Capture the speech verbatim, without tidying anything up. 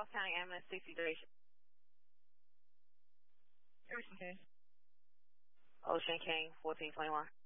Charles County Ambulance situation. Ocean King. Ocean King, fourteen twenty-one.